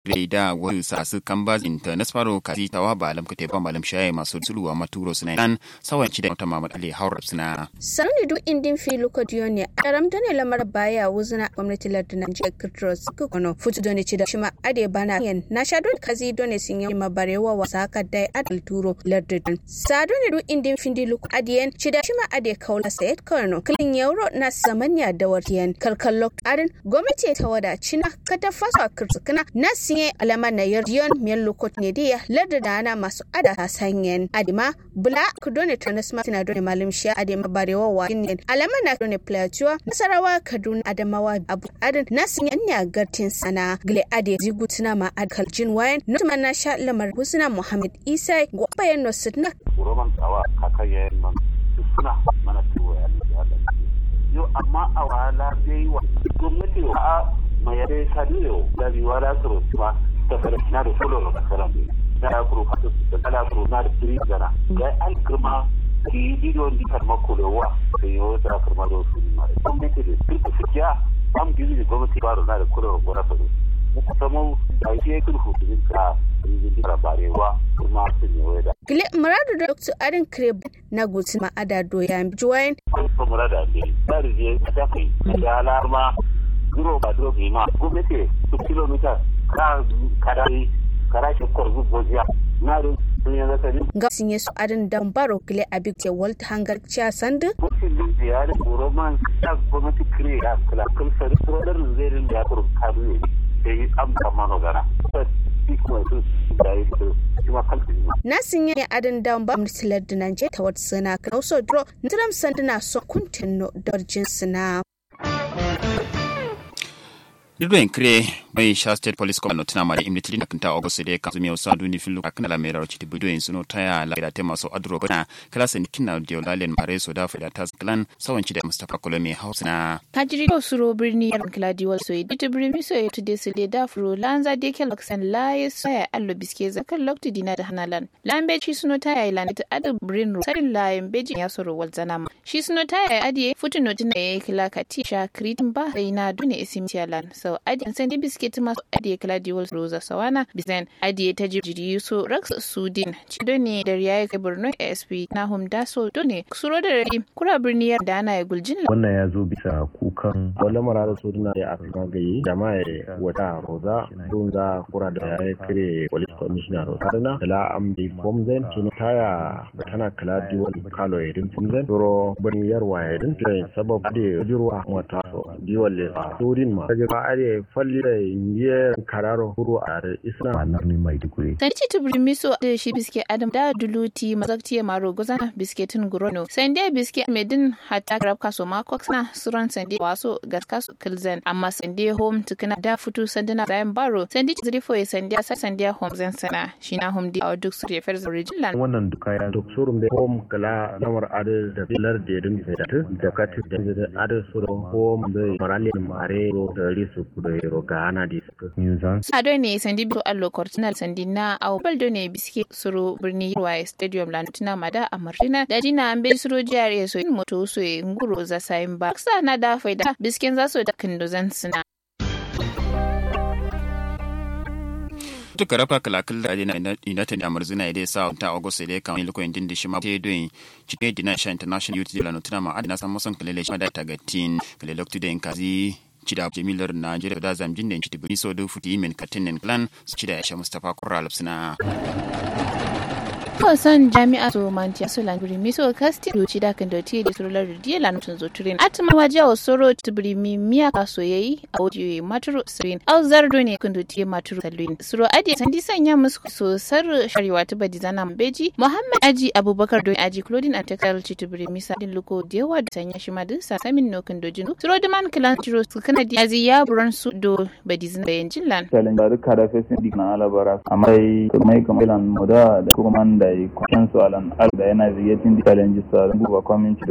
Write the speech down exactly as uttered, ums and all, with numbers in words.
da wani sasu kambaz international kazi tawa ba alam kate ba malam shaye masu tuluwa maturo suna dan sawanci da wata Muhammad Ali Haurab suna sani du indin fi lokodiyo ne aram dane lamar baya wuzuna gwamnati lardin Najeriya kirtiro suka kono futu done ci da shima ade bana yan na sha don kazi done sin yi mabarewa wasa haka dai adal turo lardin sa done du indin fi di luk adiyen ci da shima ade kaula sayed kono kilin euro na samanya da wartiyan kalkallok adin gwamnati ta wada cina kata fasa kirtukuna na sinye alama na yardiyon miyan lokot ne diya larda da ana masu ada ta sanyen adima bula kudone transmat na done malam sha adima barewa wa yin alama na done plateau nasarawa kaduna adamawa abu adin na sinye ne gartin sana gle ade zigutuna ma adkal jin wayan nutman na sha lamar husna muhammad isa go bayan no sitna roman tawa kakayen man suna mana tuwa ya yo amma a wala dai wa gwamnati a mayare sadiyo da riwara suru ba ta fara na da solo da karam da kuru fatu da kala kuru na da tiri gana ga an kirma ki bidiyo di karma kulewa sai yo da karma do su ma gwamnati da turku sikiya am gizi gwamnati baro na da kulewa gora fadu muku samu da yake kulhu din ka yin da barewa kuma su ne wada gile muradu da Doctor Arin Kreb na gutsima ada doya join ko murada ne da riye ta kai da alarma zuro ba duro bi ma gwamnati su kilomita ka kadai karashi korzu gojiya na rin sun yi zaka ne ga sun yi su adin dan baro gile abik ke walt hangar cha sandu mutum din da ya da roman ta gwamnati kire ya kula kun sai rodar zerin da ya kuru kabu ne sai an kama nogara na sun yi adin dan ba mutilar da nanje ta wata suna kan wasu duro ntiram sanduna so kuntin darjin suna Dudwen kre bai sha state police command tana mari immediately na kanta August da kan zumiya usa duni filu kan la mera ci dudwen suno taya la da tema so adro bana kala sen kinna de lalen mare so da fada tas clan sawanci da Mustafa Kolome House na Kajiri suro birni yar kladi wal so yidi birni so yidi de sile da fro lanza de kel laksan laye saya allo biske zakan lokti dina da hanalan lambe ci suno taya ilani ta adu brin ro sarin layen beji ya soro wal zanama shi suno taya adiye futuno dina ya kila kati sha kritin ba ina dune isimtialan so adi sandi biskit masu adi kladi wal roza sawana bisan adi ta jiri so rax sudin cido ne da riya ya Borno S P na humda so done suro da ri kura birniyar da ana ya guljin wannan ya zo bisa kukan wala marada sudina ya aka gayi jama'a wata roza don za kura da ya kire police commissioner roza na la am bi bomzen kin taya da tana kladi wal kalo yedin bomzen doro birniyar wayedin sabab adi jirwa wata so diwalle sudin ma are falli da indiya kararo huru a islam annabi mai dukuri sarki tubrimiso da shi biske adam da duluti mazakti maro gozana bisketin gurono sande biske medin hatta grab kaso ma koksna suran sande waso gaskaso kilzen amma sande home tukuna da futu sandana zayan baro sande zrifo ya sande sa sande home zan sana shina home di a duk sure fer original wannan duka ya duk surum da home kala lamar adal da bilar da yadin da da katif da adal surum home da maralin mare da risu da rogana di news ado ne sandi bi allo cortinal sandi na au baldo ne biske suru birni wa stadium lantuna mada amarina da jina ambe suru jare so in moto so nguro za sayin ba sa na da faida bisken za so da kindozan suna duka rafa kalakal da ina ina ta amar zina ide sa ta August da kan liko indin da shi ma te doin cike dina sha international youth dila nutuna ma adina san mason kalele shi da tagatin kalele to da kazi cida jamilar Najeriya da zamjin da cidi bi so da futi min katinin plan su cida Aisha Mustafa Kurra Lafsina Kawasan jami'a so mantiya so languri miso kasti doci da kan doti da surular radiya lanutun zo turin atma waje o soro tibrimi miya kaso yayi a audio maturu sirin au zardo ne kan doti maturu salwin suro adi sandi sanya musu so sar sharewa ta badizana beji Muhammad Aji Abubakar don Aji Claudine and Textile tibrimi sadin luko dewa da sanya shi ma dinsa samin no kan dojin suro da man klan tiro su kana di azi ya buran su do badizana bayan jillan challenge da kada fesin dik na alabara amai mai kamalan moda da kuma da kwanciyar su alan alda yana ziyatin challenges su alan buba community